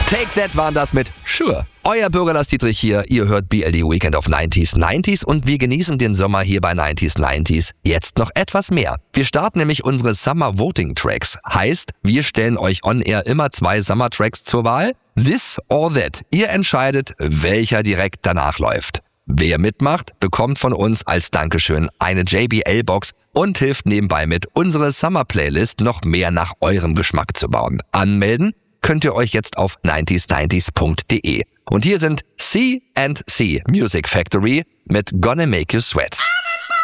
Take That waren das mit Sure. Euer Bürger Lars Dietrich hier. Ihr hört BLD Weekend of 90s und wir genießen den Sommer hier bei 90s jetzt noch etwas mehr. Wir starten nämlich unsere Summer Voting Tracks. Heißt, wir stellen euch on air immer 2 Summer Tracks zur Wahl. This or that. Ihr entscheidet, welcher direkt danach läuft. Wer mitmacht, bekommt von uns als Dankeschön eine JBL-Box und hilft nebenbei mit, unsere Summer-Playlist noch mehr nach eurem Geschmack zu bauen. Anmelden könnt ihr euch jetzt auf 90s90s.de. Und hier sind C&C Music Factory mit Gonna Make You Sweat.